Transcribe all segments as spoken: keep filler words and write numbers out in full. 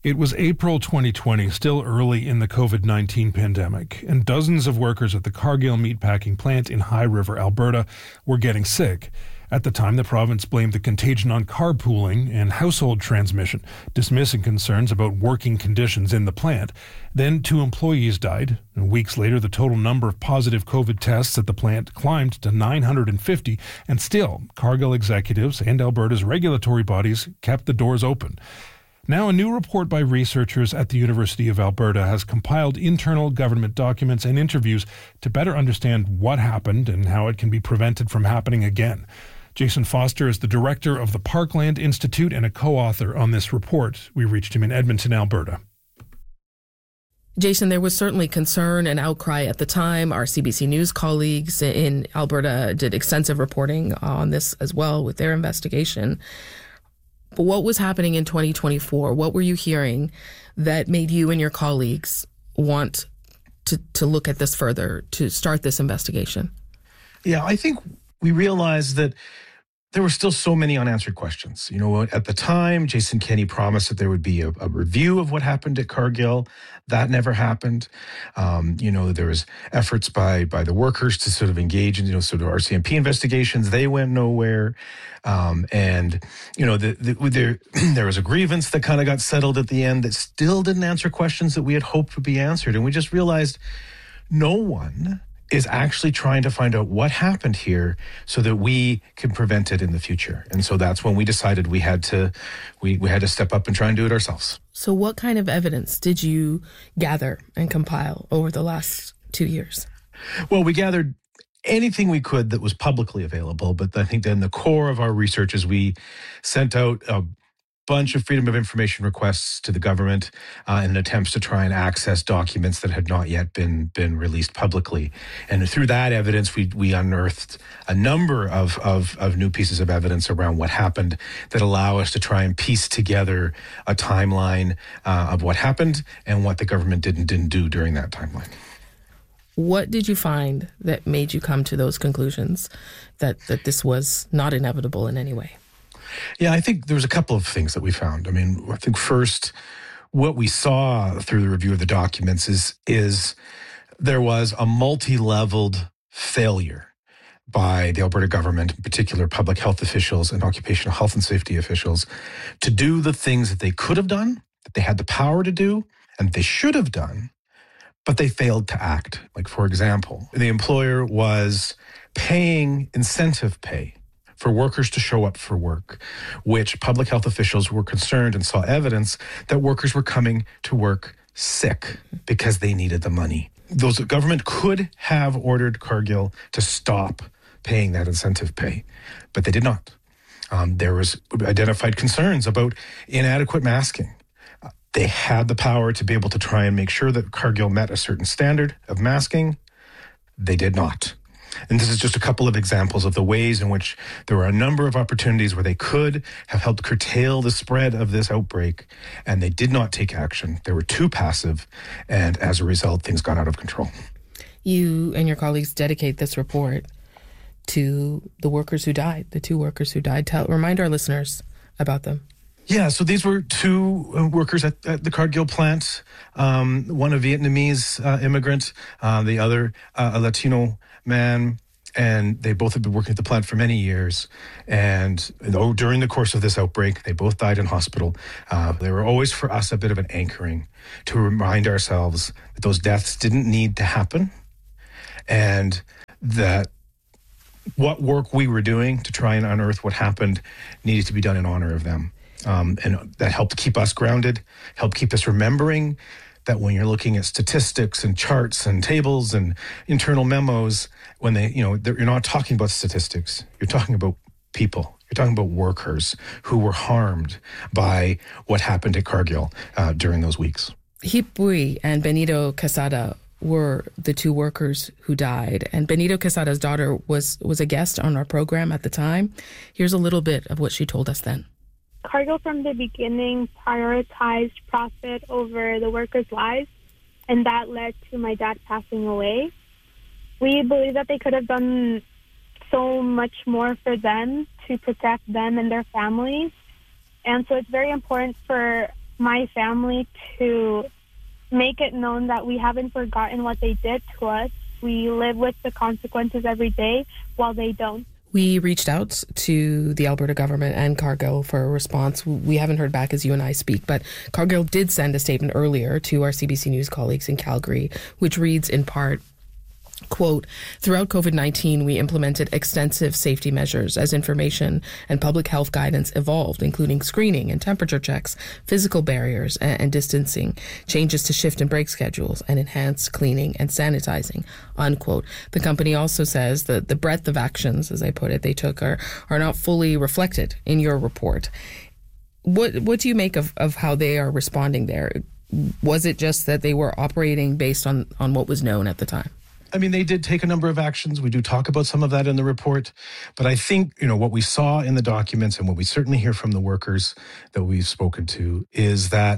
It was April twenty twenty, still early in the covid nineteen pandemic, and dozens of workers at the Cargill meatpacking plant in High River, Alberta, were getting sick. At the time, the province blamed the contagion on carpooling and household transmission, dismissing concerns about working conditions in the plant. Then two employees died, and weeks later the total number of positive COVID tests at the plant climbed to nine hundred fifty, and still, Cargill executives and Alberta's regulatory bodies kept the doors open. Now, a new report by researchers at the University of Alberta has compiled internal government documents and interviews to better understand what happened and how it can be prevented from happening again. Jason Foster is the director of the Parkland Institute and a co-author on this report. We reached him in Edmonton, Alberta. Jason, there was certainly concern and outcry at the time. Our C B C News colleagues in Alberta did extensive reporting on this as well with their investigation. But what was happening in twenty twenty-four? What were you hearing that made you and your colleagues want to, to look at this further, to start this investigation? Yeah, I think we realized that there were still so many unanswered questions. You know, at the time, Jason Kenney promised that there would be a, a review of what happened at Cargill. That never happened. Um, you know, there was efforts by by the workers to sort of engage in, you know, sort of R C M P investigations. They went nowhere. Um, and, you know, the, the, there, there was a grievance that kind of got settled at the end that still didn't answer questions that we had hoped would be answered. And we just realized no one is actually trying to find out what happened here so that we can prevent it in the future. And so that's when we decided we had to we, we had to step up and try and do it ourselves. So what kind of evidence did you gather and compile over the last two years? Well, we gathered anything we could that was publicly available, but I think then the core of our research is we sent out a bunch of Freedom of Information requests to the government uh, in attempts to try and access documents that had not yet been been released publicly. And through that evidence, we we unearthed a number of, of, of new pieces of evidence around what happened that allow us to try and piece together a timeline uh, of what happened and what the government did and didn't do during that timeline. What did you find that made you come to those conclusions that, that this was not inevitable in any way? Yeah, I think there was a couple of things that we found. I mean, I think first, what we saw through the review of the documents is, is there was a multi-leveled failure by the Alberta government, in particular public health officials and occupational health and safety officials, to do the things that they could have done, that they had the power to do, and they should have done, but they failed to act. Like, for example, the employer was paying incentive pay for workers to show up for work, which public health officials were concerned and saw evidence that workers were coming to work sick because they needed the money. Those government could have ordered Cargill to stop paying that incentive pay, but they did not. Um, there was identified concerns about inadequate masking. Uh, they had the power to be able to try and make sure that Cargill met a certain standard of masking. They did not. And this is just a couple of examples of the ways in which there were a number of opportunities where they could have helped curtail the spread of this outbreak, and they did not take action. They were too passive, and as a result, things got out of control. You and your colleagues dedicate this report to the workers who died, the two workers who died. Tell, remind our listeners about them. Yeah, so these were two uh, workers at, at the Cargill plant, um, one a Vietnamese uh, immigrant, uh, the other uh, a Latino man, and they both had been working at the plant for many years. And oh, during the course of this outbreak, they both died in hospital. Uh, they were always, for us, a bit of an anchoring to remind ourselves that those deaths didn't need to happen, and that what work we were doing to try and unearth what happened needed to be done in honor of them. Um, and that helped keep us grounded, helped keep us remembering that when you're looking at statistics and charts and tables and internal memos, when they, you know, you're not talking about statistics, you're talking about people. You're talking about workers who were harmed by what happened at Cargill uh, during those weeks. Heap Bui and Benito Quesada were the two workers who died. And Benito Quesada's daughter was, was a guest on our program at the time. Here's a little bit of what she told us then. Cargill from the beginning prioritized profit over the workers' lives, and that led to my dad passing away. We believe that they could have done so much more for them to protect them and their families. And so it's very important for my family to make it known that we haven't forgotten what they did to us. We live with the consequences every day while they don't. We reached out to the Alberta government and Cargill for a response. We haven't heard back as you and I speak, but Cargill did send a statement earlier to our C B C News colleagues in Calgary, which reads in part, quote, throughout COVID nineteen, we implemented extensive safety measures as information and public health guidance evolved, including screening and temperature checks, physical barriers and, and distancing, changes to shift and break schedules, and enhanced cleaning and sanitizing, unquote. The company also says that the breadth of actions, as I put it, they took are, are not fully reflected in your report. What what do you make of, of how they are responding there? Was it just that they were operating based on, on what was known at the time? I mean, they did take a number of actions. We do talk about some of that in the report. But I think, you know, what we saw in the documents and what we certainly hear from the workers that we've spoken to is that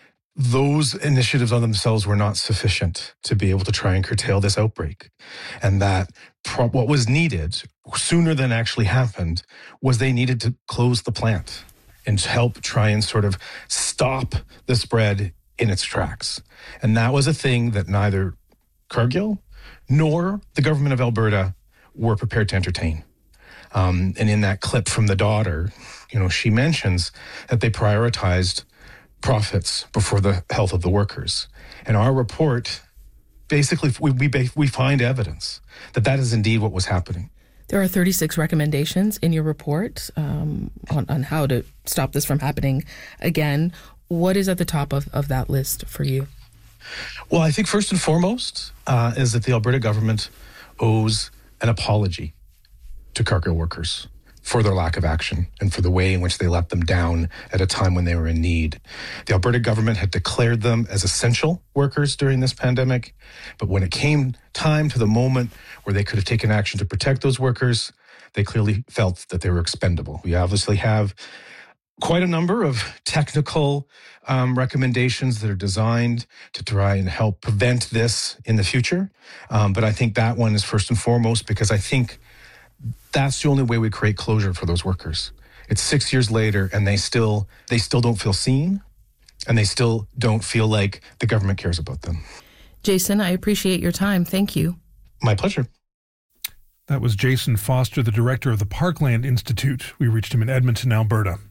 those initiatives on themselves were not sufficient to be able to try and curtail this outbreak. And that pro- what was needed sooner than actually happened was they needed to close the plant and help try and sort of stop the spread in its tracks. And that was a thing that neither Cargill nor the government of Alberta were prepared to entertain. Um, and in that clip from the daughter, you know, she mentions that they prioritized profits before the health of the workers. And our report, basically, we, we, we find evidence that that is indeed what was happening. There are thirty-six recommendations in your report um, on, on how to stop this from happening again. What is at the top of, of that list for you? Well, I think first and foremost uh, is that the Alberta government owes an apology to Cargill workers for their lack of action and for the way in which they let them down at a time when they were in need. The Alberta government had declared them as essential workers during this pandemic, but when it came time to the moment where they could have taken action to protect those workers, they clearly felt that they were expendable. We obviously have quite a number of technical um, recommendations that are designed to try and help prevent this in the future. Um, but I think that one is first and foremost because I think that's the only way we create closure for those workers. It's six years later and they still they still don't feel seen and they still don't feel like the government cares about them. Jason, I appreciate your time. Thank you. My pleasure. That was Jason Foster, the director of the Parkland Institute. We reached him in Edmonton, Alberta.